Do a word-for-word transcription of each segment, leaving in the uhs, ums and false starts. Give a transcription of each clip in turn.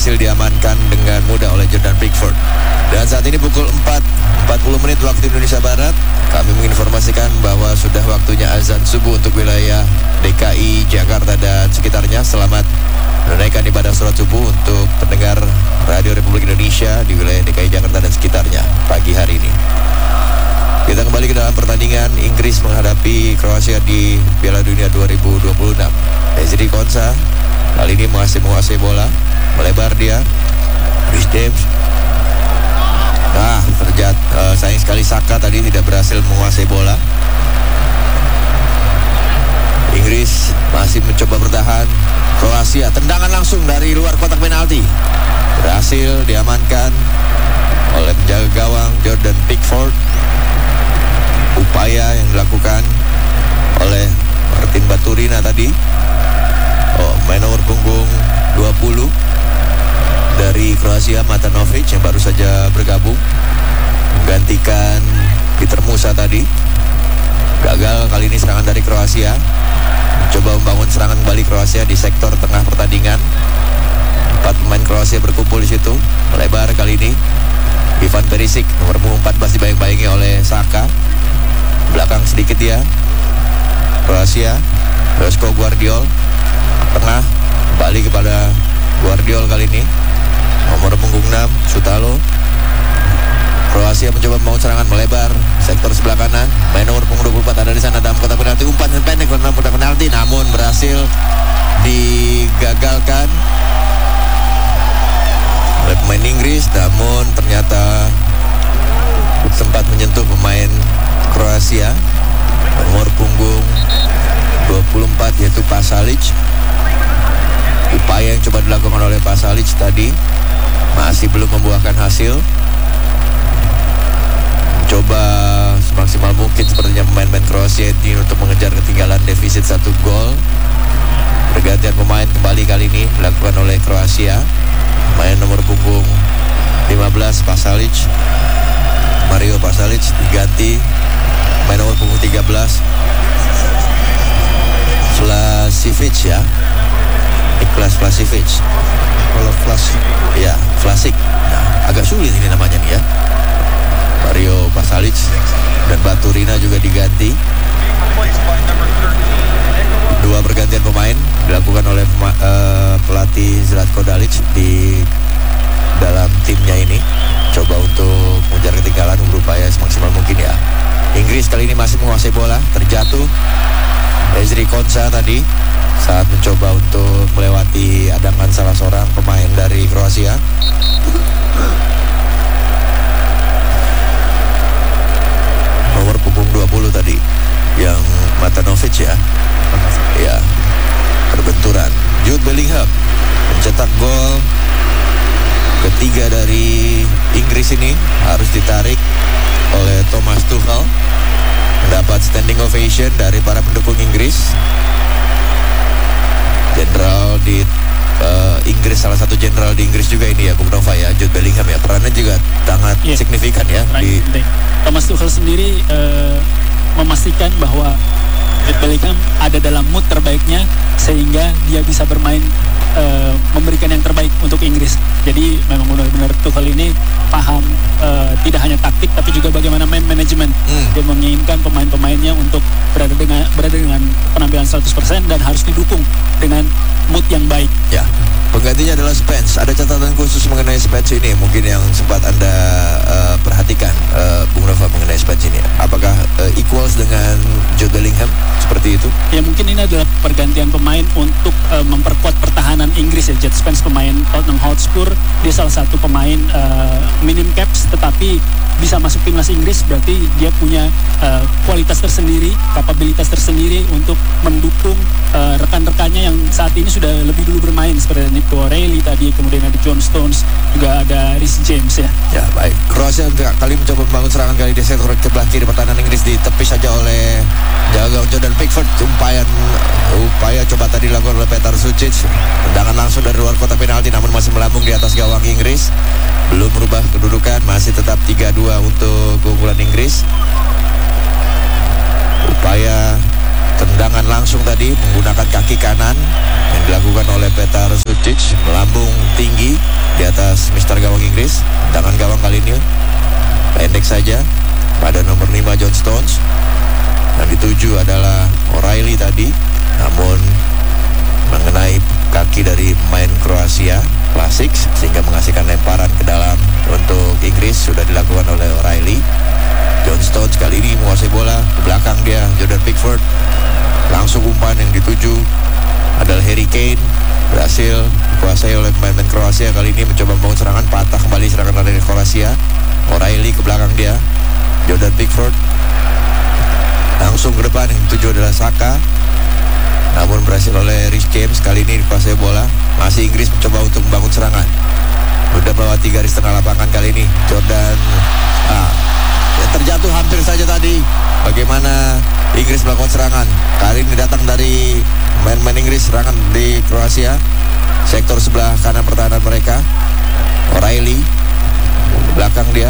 berhasil diamankan dengan mudah oleh Jordan Pickford. Dan saat ini pukul empat empat puluh menit waktu Indonesia Barat, kami menginformasikan bahwa sudah waktunya azan subuh untuk wilayah D K I Jakarta dan sekitarnya. Selamat menunaikan ibadah sholat subuh untuk pendengar Radio Republik Indonesia di wilayah D K I Jakarta dan sekitarnya pagi hari ini. Kita kembali ke dalam pertandingan. Inggris menghadapi Kroasia di Piala Dunia dua ribu dua puluh enam. Ezri Konsa kali ini masih menguasai bola, melebar dia. Rhys James. Nah, terjat uh, sayang sekali Saka tadi tidak berhasil menguasai bola. Inggris masih mencoba bertahan. Kroasia tendangan langsung dari luar kotak penalti, berhasil diamankan oleh penjaga gawang Jordan Pickford. Upaya yang dilakukan oleh Martin Baturina tadi. Oh, main nomor punggung dua puluh dari Kroasia, Matanovic, yang baru saja bergabung menggantikan Peter Musa tadi. Gagal kali ini serangan dari Kroasia. Mencoba membangun serangan kembali Kroasia di sektor tengah pertandingan. Empat pemain Kroasia berkumpul di situ. Melebar kali ini Ivan Perisic, nomor punggung empat belas, dibayang-bayangi oleh Saka. Belakang sedikit dia Kroasia, Joško Gvardiol. Tengah kembali kepada Gvardiol kali ini, nomor punggung enam, Sutalo. Kroasia mencoba membangun serangan, melebar sektor sebelah kanan. Main nomor punggung dua puluh empat ada di sana dalam kotak penalti. Umpan pendek dalam kotak penalti, namun berhasil digagalkan oleh pemain Inggris. Namun ternyata sempat menyentuh pemain Kroasia, nomor punggung dua puluh empat, yaitu Pasalic. Upaya yang coba dilakukan oleh Pasalic tadi masih belum membuahkan hasil. Coba semaksimal mungkin sepertinya pemain-pemain Kroasia ini untuk mengejar ketinggalan defisit satu gol. Pergantian pemain kembali kali ini dilakukan oleh Kroasia. Main nomor punggung lima belas, Pasalic, Mario Pasalic diganti. Main nomor punggung tiga belas, Vlasic ya, Niklas Vlasic. Kalau Vlasic, ya Vlasic. Nah, agak sulit ini namanya nih ya. Mario Pasalic dan Baturina juga diganti. Dua pergantian pemain dilakukan oleh uh, pelatih Zlatko Dalic di dalam timnya ini. Coba untuk mengejar ketinggalan, berupaya semaksimal mungkin ya. Inggris kali ini masih menguasai bola. Terjatuh Ezri Konsa tadi saat mencoba untuk melewati adangan salah seorang pemain dari Kroasia. Nomor punggung dua puluh tadi yang Matanovic ya. Ya, perbenturan. Jude Bellingham mencetak gol ketiga dari Inggris ini, harus ditarik oleh Thomas Tuchel. Mendapat standing ovation dari para pendukung Inggris. Jenderal di uh, Inggris, salah satu jenderal di Inggris juga ini ya, Bung Nova ya, Jude Bellingham ya, perannya juga sangat yeah. signifikan ya. Di... Thomas Tuchel sendiri uh, memastikan bahwa Jude Bellingham ada dalam mood terbaiknya sehingga dia bisa bermain uh, memberikan yang terbaik untuk Inggris. Jadi memang benar-benar Tuchel ini paham uh, tidak hanya taktik tapi juga bagaimana main manajemen. Hmm. Dia menginginkan pemain-pemainnya untuk berada dengan berada dengan penampilan seratus persen dan harus didukung dengan mood yang baik. Ya. Penggantinya adalah Spence. Ada catatan khusus mengenai Spence ini mungkin yang sempat Anda uh, perhatikan, uh, Bung Nova, mengenai Spence ini. Apakah uh, equals dengan Jude Bellingham seperti itu? Ya, mungkin ini adalah pergantian pemain untuk uh, memperkuat pertahanan Inggris ya. Jude Spence pemain Tottenham Hotspur, dia salah satu pemain uh, minim caps tetapi bisa masuk timnas Inggris, berarti dia punya uh, kualitas tersendiri, kapabilitas tersendiri untuk mendukung uh, rekan-rekannya yang saat ini sudah lebih dulu bermain seperti Nico O'Reilly tadi, kemudian ada John Stones, juga ada Rhys James ya. Ya, baik. Kroasia kali mencoba membangun serangan kali di sektor sebelah kiri pertahanan Inggris, ditepis saja oleh jaga Jordan Pickford. Upaya upaya coba tadi dilakukan oleh Petar Sucic. Tendangan langsung dari luar kotak penalti namun masih melambung di atas gawang Inggris. Belum berubah kedudukan, masih tetap tiga dua untuk keunggulan Inggris. Upaya tendangan langsung tadi menggunakan kaki kanan yang dilakukan oleh Petar Sucic. Rakitic melambung tinggi di atas mister gawang Inggris. Tangan gawang kali ini pendek saja pada nomor lima John Stones. Yang dituju adalah O'Reilly tadi, namun mengenai kaki dari pemain Kroasia Klasik sehingga menghasilkan lemparan ke dalam untuk Inggris. Sudah dilakukan oleh O'Reilly. John Stones kali ini menguasai bola, ke belakang dia Jordan Pickford. Langsung umpan yang dituju adalah Harry Kane, berhasil dikuasai oleh pemain Kroasia. Kali ini mencoba membangun serangan, patah kembali serangan dari Kroasia. O'Reilly ke belakang dia, Jordan Pickford langsung ke depan, yang dituju adalah Saka, namun berhasil oleh Rhys James. Kali ini dikuasai bola, masih Inggris mencoba untuk membangun serangan. Sudah melewati garis tengah lapangan kali ini Jordan ah, ya terjatuh hampir saja tadi. Bagaimana Inggris melakukan serangan kali ini datang dari main-main Inggris. Serangan di Kroasia, sektor sebelah kanan pertahanan mereka. O'Reilly belakang dia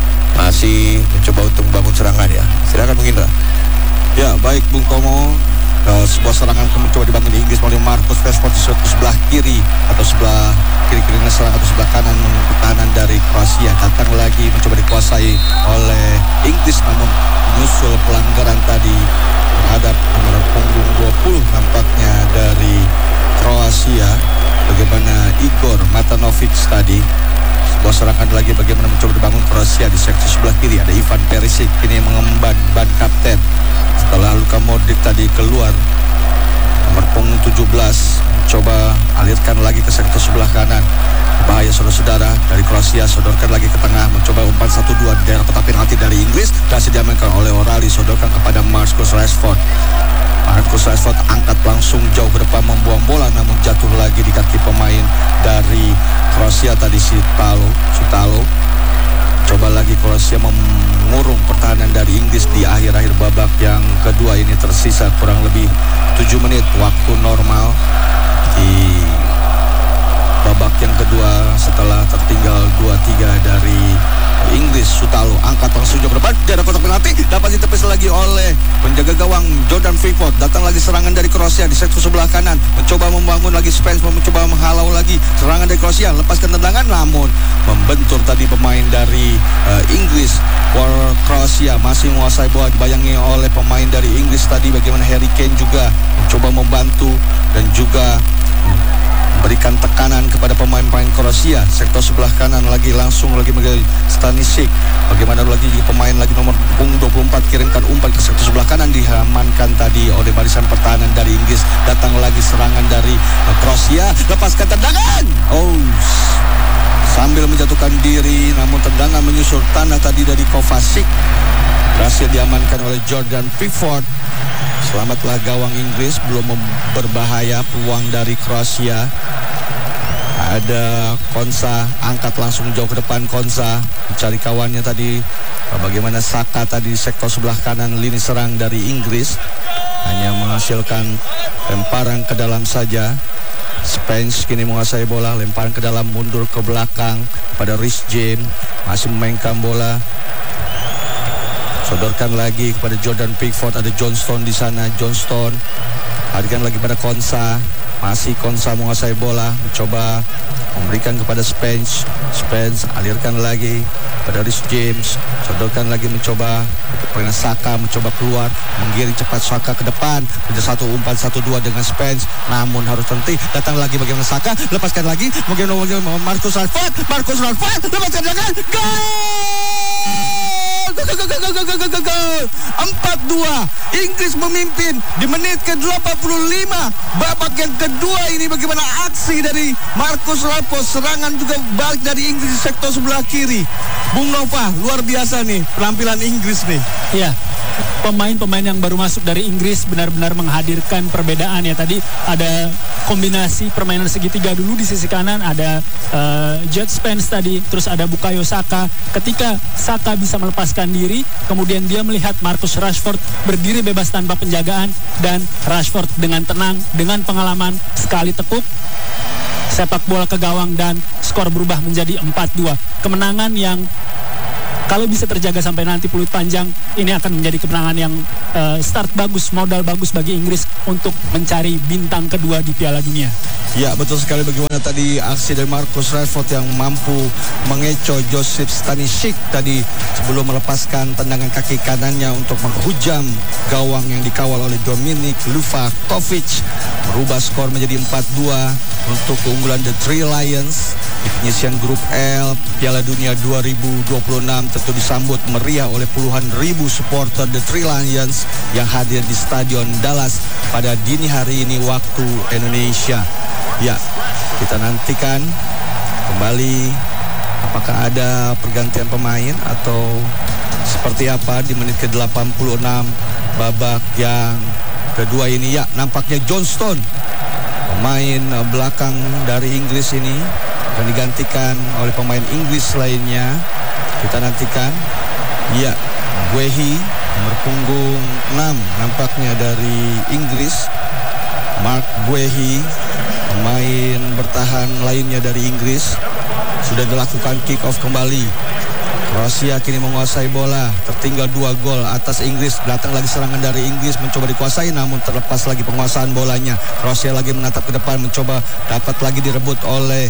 masih mencoba untuk membangun serangan ya. Silakan Bung Indra. Ya, baik Bung Tomo. Uh, sebuah serangan akan mencoba dibangun di Inggris melalui Marcus Rashford di sebelah kiri atau sebelah kiri-kiri serang atau sebelah kanan pertahanan dari Kroasia. Datang lagi mencoba dikuasai oleh Inggris, namun menyusul pelanggaran tadi terhadap nomor punggung dua puluh nampaknya dari Kroasia. Bagaimana Igor Matanovic tadi. Sebuah serangan lagi bagaimana mencoba dibangun Kroasia di seksi sebelah kiri. Ada Ivan Perisic ini mengemban ban kapten setelah Luka Modric tadi keluar. Nomor punggung tujuh belas coba alirkan lagi ke sektor sebelah kanan. Bahaya saudara-saudara dari Kroasia, sodorkan lagi ke tengah, mencoba umpan satu dua daerah kotak penalti dari Inggris. Berhasil diamankan oleh O'Reilly, sodorkan kepada Marcus Rashford. Marcus Rashford angkat langsung jauh ke depan membuang bola, namun jatuh lagi di kaki pemain dari Kroasia tadi, Sutalo. Sutalo. Coba lagi Kroasia mengurung pertahanan dari Inggris di akhir-akhir babak yang kedua ini. Tersisa kurang lebih tujuh menit waktu normal di babak yang kedua setelah tertinggal dua tiga dari Inggris. Sutalo angkat langsung jauh ke depan, daerah kotak penalti, dapat ditepis lagi oleh penjaga gawang Jordan Pickford. Datang lagi serangan dari Kroasia di sektor sebelah kanan, mencoba membangun lagi Spence, mencoba menghalau lagi serangan dari Kroasia, lepaskan tendangan namun membentur tadi pemain dari uh, Inggris. Kroasia masih menguasai bola, dibayangi oleh pemain dari Inggris tadi. Bagaimana Harry Kane juga mencoba membantu dan juga berikan tekanan kepada pemain-pemain Kroasia. Sektor sebelah kanan lagi langsung lagi menjadi Stanisic. Bagaimana lagi pemain lagi nomor punggung dua puluh empat kirimkan umpan ke sektor sebelah kanan, diamankan tadi oleh barisan pertahanan dari Inggris. Datang lagi serangan dari Kroasia, lepaskan tendangan. Oh, sambil menjatuhkan diri, namun tendangan menyusur tanah tadi dari Kovacic. Berhasil diamankan oleh Jordan Pickford. Selamatlah gawang Inggris, belum berbahaya peluang dari Kroasia. Ada Konsa, angkat langsung jauh ke depan Konsa, mencari kawannya tadi. Bagaimana Saka tadi di sektor sebelah kanan lini serang dari Inggris, hanya menghasilkan lemparan ke dalam saja. Spence kini menguasai bola, lemparan ke dalam, mundur ke belakang pada Rhys James, masih memainkan bola. Sodorkan lagi kepada Jordan Pickford, ada Johnstone di sana. Johnstone alirkan lagi pada Konsa, masih Konsa menguasai bola, mencoba memberikan kepada Spence. Spence alirkan lagi pada Rhys James, sodorkan lagi mencoba kepada Saka, mencoba keluar, menggiring cepat Saka ke depan, menjadi satu umpan satu dua dengan Spence, namun harus henti. Datang lagi bagaimana Saka, lepaskan lagi, mungkin Marcus Rashford, Marcus Rashford, lepaskan jangan, gol! empat dua, Inggris memimpin di menit ke delapan puluh lima. Babak yang kedua ini bagaimana aksi dari Marcus Rashford, serangan juga balik dari Inggris di sektor sebelah kiri. Bung Nova, luar biasa nih penampilan Inggris nih. Iya, pemain-pemain yang baru masuk dari Inggris benar-benar menghadirkan perbedaan ya. Tadi ada kombinasi permainan segitiga dulu di sisi kanan, ada uh, Jude Spence tadi, terus ada Bukayo Saka. Ketika Saka bisa melepaskan diri, kemudian dia melihat Marcus Rashford berdiri bebas tanpa penjagaan, dan Rashford dengan tenang, dengan pengalaman, sekali tekuk sepak bola ke gawang dan skor berubah menjadi empat dua. Kemenangan yang Kalau bisa terjaga sampai nanti peluit panjang, ini akan menjadi kemenangan yang uh, start bagus, modal bagus bagi Inggris untuk mencari bintang kedua di Piala Dunia. Ya, betul sekali. Bagaimana tadi aksi dari Marcus Rashford yang mampu mengecoh Josip Stanisic tadi sebelum melepaskan tendangan kaki kanannya untuk menghujam gawang yang dikawal oleh Dominik Livakovic, merubah skor menjadi empat dua untuk keunggulan The Three Lions di penyisian grup L Piala Dunia dua ribu dua puluh enam. Tentu disambut meriah oleh puluhan ribu supporter The Three Lions yang hadir di Stadion Dallas pada dini hari ini waktu Indonesia. Ya, kita nantikan kembali apakah ada pergantian pemain atau seperti apa di menit ke delapan puluh enam babak yang kedua ini. Ya, nampaknya Johnston, pemain belakang dari Inggris ini, akan digantikan oleh pemain Inggris lainnya. Kita nantikan. Ya, Guehi nomor punggung enam nampaknya dari Inggris. Mark Guehi, pemain bertahan lainnya dari Inggris, sudah dilakukan kick off kembali. Kroasia kini menguasai bola, tertinggal dua gol atas Inggris. Datang lagi serangan dari Inggris, mencoba dikuasai namun terlepas lagi penguasaan bolanya. Kroasia lagi menatap ke depan, mencoba dapat lagi direbut oleh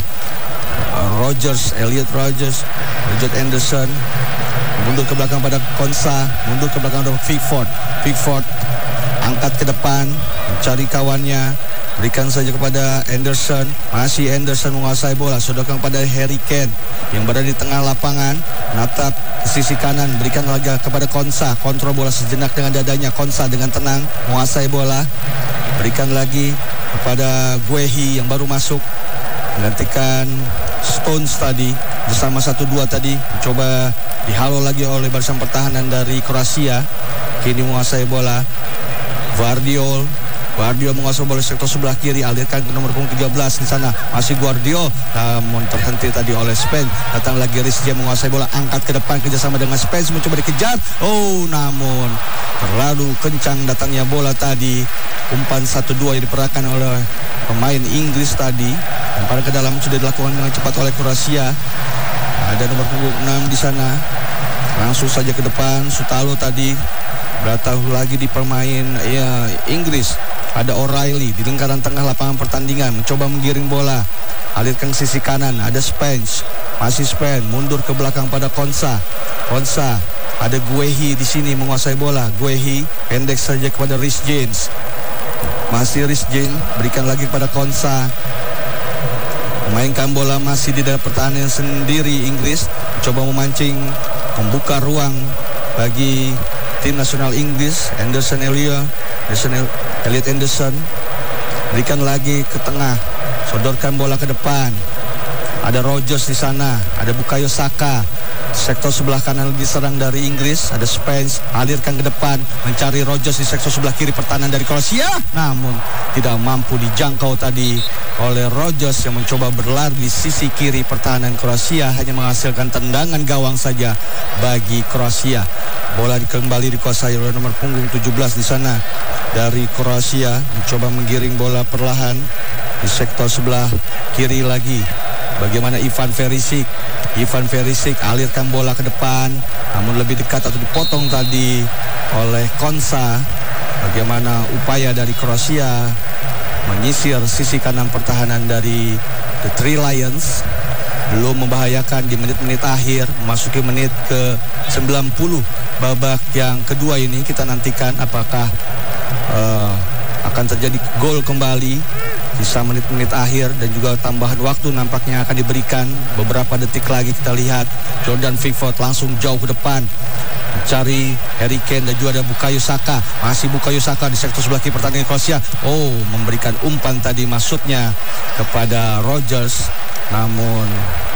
Rogers, Elliot Rogers, Richard Anderson. Mundur ke belakang pada Konsa, mundur ke belakang pada Pickford. Pickford angkat ke depan, mencari kawannya, berikan saja kepada Anderson. Masih Anderson menguasai bola, sodorkan kepada Harry Kane yang berada di tengah lapangan, natap ke sisi kanan, berikan lagi kepada Konsa. Kontrol bola sejenak dengan dadanya. Konsa dengan tenang menguasai bola, berikan lagi kepada Guehi yang baru masuk, menggantikan Stones tadi bersama satu dua tadi. Coba dihalau lagi oleh barisan pertahanan dari Kroasia. Kini menguasai bola Guardiol. Guardiol menguasai bola sektor sebelah kiri, alirkan ke nomor punggung tiga belas di sana. Masih Guardiol, namun terhenti tadi oleh Spence. Datang lagi Reece James menguasai bola, angkat ke depan kerjasama dengan Spence, mencoba dikejar. Oh, namun terlalu kencang datangnya bola tadi. Umpan satu dua yang diperahkan oleh pemain Inggris tadi. Lempar ke dalam sudah dilakukan dengan cepat oleh Kroasia. Ada nomor punggung enam di sana. Langsung saja ke depan. Sutalo tadi bertahu lagi di pemain ya Inggris. Ada O'Reilly di lingkaran tengah lapangan pertandingan, mencoba menggiring bola, alirkan ke sisi kanan. Ada Spence, masih Spence, mundur ke belakang pada Konsa. Konsa, ada Guehi di sini menguasai bola. Guehi pendek saja kepada Reece James. Masih Reece James, berikan lagi kepada Konsa. Memainkan bola masih di dalam pertahanan sendiri Inggris, coba memancing, membuka ruang bagi tim nasional Inggris. Anderson Elliot, Anderson Elliot Anderson, berikan lagi ke tengah, sodorkan bola ke depan. Ada Rogers di sana, ada Bukayo Saka. Sektor sebelah kanan diserang dari Inggris, ada Spence, alirkan ke depan, mencari Rogers di sektor sebelah kiri pertahanan dari Kroasia, namun tidak mampu dijangkau tadi oleh Rogers yang mencoba berlari di sisi kiri pertahanan Kroasia, hanya menghasilkan tendangan gawang saja bagi Kroasia. Bola kembali dikuasai oleh nomor punggung tujuh belas di sana dari Kroasia, mencoba menggiring bola perlahan di sektor sebelah kiri lagi. Bagaimana Ivan Perisic? Ivan Perisic alirkan bola ke depan, namun lebih dekat atau dipotong tadi oleh Konsa. Bagaimana upaya dari Kroasia menyisir sisi kanan pertahanan dari The Three Lions, belum membahayakan di menit-menit akhir, memasuki menit ke sembilan puluh babak yang kedua ini. Kita nantikan apakah uh, akan terjadi gol kembali. Sisa menit-menit akhir dan juga tambahan waktu nampaknya akan diberikan. Beberapa detik lagi kita lihat Jordan Pickford langsung jauh ke depan, mencari Harry Kane dan juga ada Bukayo Saka. Masih Bukayo Saka di sektor sebelah kiri pertandingan Kroasia. Oh, memberikan umpan tadi maksudnya kepada Rogers, namun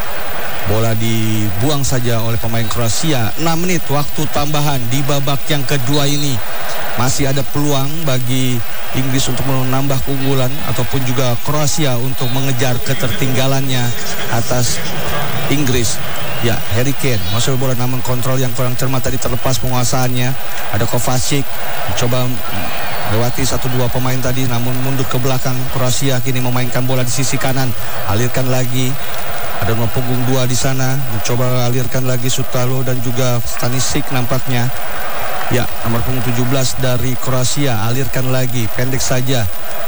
bola dibuang saja oleh pemain Kroasia. enam menit waktu tambahan di babak yang kedua ini. Masih ada peluang bagi Inggris untuk menambah keunggulan ataupun juga Kroasia untuk mengejar ketertinggalannya atas Inggris. Ya, Harry Kane masuk bola namun kontrol yang kurang cermat tadi, terlepas penguasaannya. Ada Kovacic mencoba lewati satu dua pemain tadi namun mundur ke belakang. Kroasia kini memainkan bola di sisi kanan, alirkan lagi Ada nomor punggung dua di sana, mencoba alirkan lagi Sutalo dan juga Stanisic nampaknya. Ya, nomor punggung tujuh belas dari Kroasia, alirkan lagi, pendek saja.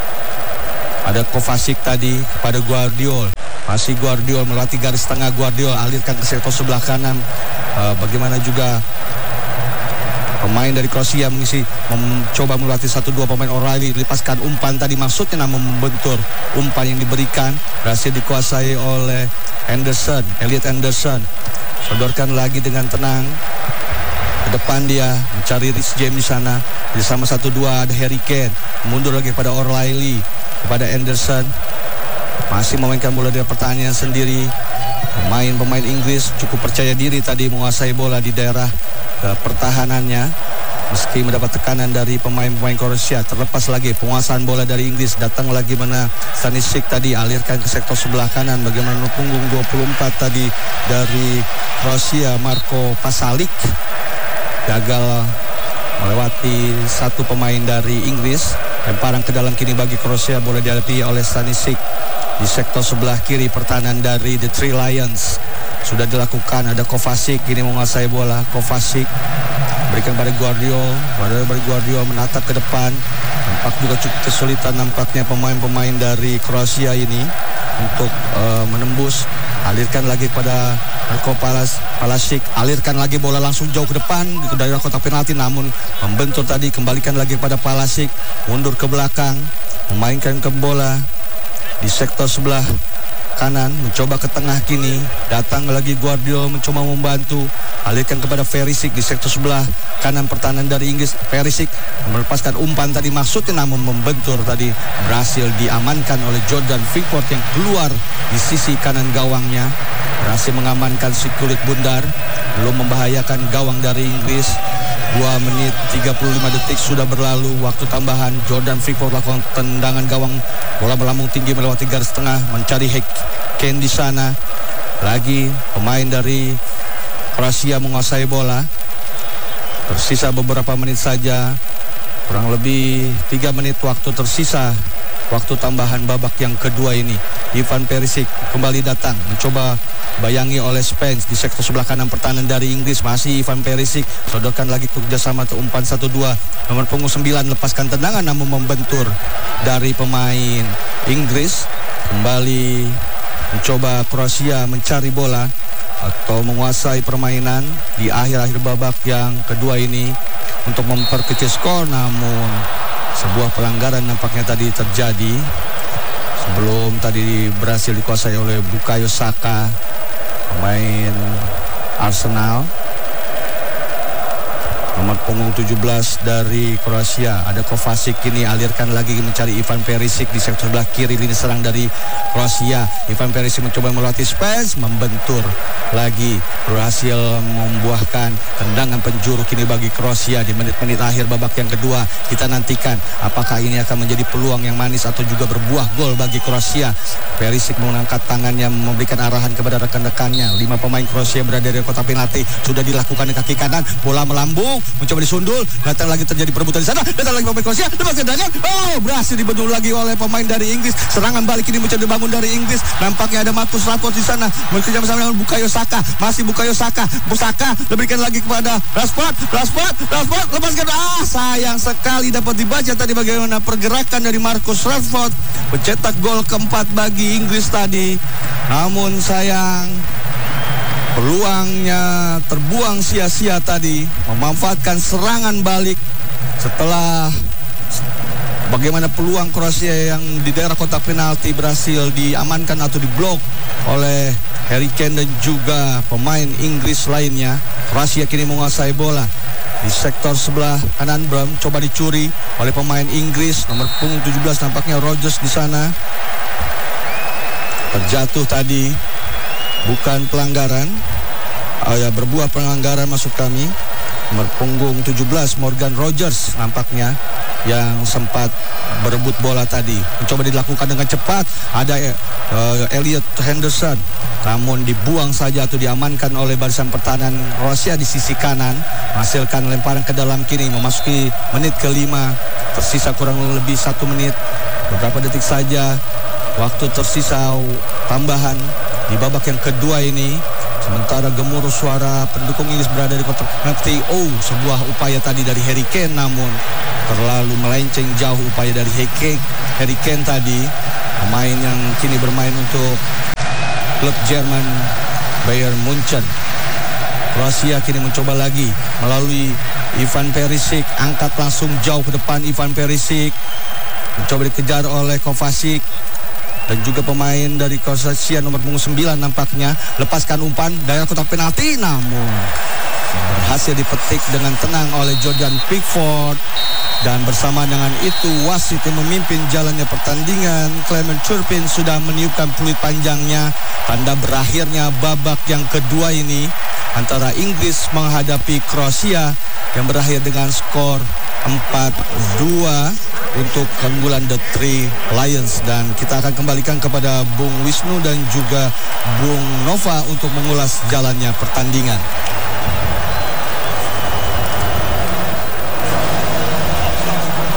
Ada Kovacic tadi kepada Guardiol. Masih Guardiol melatih garis tengah, Guardiol alirkan ke sektor sebelah kanan. Uh, bagaimana juga pemain dari Kroasia mengisi, mencoba melatih satu dua pemain O'Reilly, lepaskan umpan tadi maksudnya namun membentur. Umpan yang diberikan berhasil dikuasai oleh Anderson, Elliot Anderson. Sodorkan lagi dengan tenang. Ke depan dia mencari Rich James di sana. Di sama satu dua ada Harry Kane. Mundur lagi kepada O'Reilly, kepada Anderson. Masih memainkan bola dari pertahanan sendiri. Pemain-pemain Inggris cukup percaya diri tadi menguasai bola di daerah ke pertahanannya. Meski mendapat tekanan dari pemain-pemain Kroasia, terlepas lagi penguasaan bola dari Inggris. Datang lagi mana Stanisic tadi, alirkan ke sektor sebelah kanan. Bagaimana punggung dua puluh empat tadi dari Kroasia, Marko Pasalic, gagal melewati satu pemain dari Inggris. Lemparan ke dalam kini bagi Kroasia, boleh dihadapi oleh Stanisic. Di sektor sebelah kiri pertahanan dari The Three Lions sudah dilakukan. Ada Kovacic kini menguasai bola. Kovacic berikan pada Guardiol. Pada Guardiol menatap ke depan. Nampak juga cukup kesulitan nampaknya pemain-pemain dari Kroasia ini untuk uh, menembus. Alirkan lagi pada Marko Palasic, alirkan lagi bola langsung jauh ke depan ke daerah kotak penalti, namun membentur tadi. Kembalikan lagi pada Palasic, mundur ke belakang, memainkan ke bola di sektor sebelah kanan, mencoba ke tengah kini. Datang lagi Guardiol mencoba membantu, alirkan kepada Perisic di sektor sebelah kanan pertahanan dari Inggris. Perisic melepaskan umpan tadi maksudnya namun membentur tadi, berhasil diamankan oleh Jordan Pickford yang keluar di sisi kanan gawangnya. Berhasil mengamankan si kulit bundar, belum membahayakan gawang dari Inggris. dua menit tiga puluh lima detik sudah berlalu, waktu tambahan. Jordan Pickford lakukan tendangan gawang, bola melambung tinggi melewati garis tengah, mencari Kane di sana. Lagi pemain dari Kroasia menguasai bola. Tersisa beberapa menit saja, kurang lebih tiga menit waktu tersisa waktu tambahan babak yang kedua ini. Ivan Perisic kembali datang, mencoba bayangi oleh Spence di sektor sebelah kanan pertahanan dari Inggris. Masih Ivan Perisic, sodorkan lagi kerjasama ke umpan satu dua. Nomor punggung sembilan lepaskan tendangan namun membentur dari pemain Inggris. Kembali mencoba Kroasia mencari bola atau menguasai permainan di akhir-akhir babak yang kedua ini untuk memperkecil skor, namun sebuah pelanggaran nampaknya tadi terjadi sebelum tadi berhasil dikuasai oleh Bukayo Saka, pemain Arsenal. Nomor punggung tujuh belas dari Kroasia, ada Kovacic kini alirkan lagi mencari Ivan Perisic di sektor sebelah kiri lini serang dari Kroasia. Ivan Perisic mencoba melatih Spence, membentur lagi, berhasil membuahkan tendangan penjuru kini bagi Kroasia di menit-menit akhir babak yang kedua. Kita nantikan apakah ini akan menjadi peluang yang manis atau juga berbuah gol bagi Kroasia. Perisic mengangkat tangannya memberikan arahan kepada rekan-rekannya. Lima pemain Kroasia berada di kotak penalti, sudah dilakukan di kaki kanan, bola melambung, mencoba disundul, datang lagi terjadi perebutan di sana, datang lagi pemain Kroasia, lepas tendangan, oh berhasil dibendung lagi oleh pemain dari Inggris. Serangan balik ini mencoba dibangun dari Inggris. Nampaknya ada Marcus Rashford di sana, bekerja bersama dengan Bukayo Saka, masih Bukayo Saka, Saka diberikan lagi kepada Rashford, Rashford, Rashford, lepaskan, ah sayang sekali dapat dibaca tadi bagaimana pergerakan dari Marcus Rashford, mencetak gol keempat bagi Inggris tadi. Namun sayang, peluangnya terbuang sia-sia tadi, memanfaatkan serangan balik setelah bagaimana peluang Kroasia yang di daerah kotak penalti berhasil diamankan atau diblok oleh Harry Kane dan juga pemain Inggris lainnya. Kroasia kini menguasai bola di sektor sebelah kanan, Bram coba dicuri oleh pemain Inggris. Nomor punggung tujuh belas nampaknya Rodgers di sana. Terjatuh tadi, bukan pelanggaran, oh ya, berbuah pelanggaran maksud kami. Nomor punggung tujuh belas Morgan Rogers nampaknya yang sempat berebut bola tadi, mencoba dilakukan dengan cepat. Ada uh, Elliot Henderson, namun dibuang saja atau diamankan oleh barisan pertahanan Kroasia di sisi kanan. Menghasilkan lemparan ke dalam kiri, memasuki menit kelima, tersisa kurang lebih satu menit, beberapa detik saja waktu tersisa tambahan di babak yang kedua ini. Sementara gemuruh suara pendukung Inggris berada di kotak penalti. Oh, sebuah upaya tadi dari Harry Kane, namun terlalu melenceng jauh upaya dari Harry Kane tadi. Pemain yang kini bermain untuk klub Jerman Bayern Munchen. Kroasia kini mencoba lagi melalui Ivan Perisic, angkat langsung jauh ke depan. Ivan Perisic mencoba dikejar oleh Kovacic. Dan juga pemain dari Kroasia nomor punggung sembilan nampaknya lepaskan umpan dari kotak penalti, namun berhasil dipetik dengan tenang oleh Jordan Pickford. Dan bersama dengan itu wasit yang memimpin jalannya pertandingan, Clement Turpin, sudah meniupkan peluit panjangnya. Tanda berakhirnya babak yang kedua ini antara Inggris menghadapi Kroasia yang berakhir dengan skor empat dua untuk keunggulan The Three Lions. Dan kita akan kembalikan kepada Bung Wisnu dan juga Bung Nova untuk mengulas jalannya pertandingan.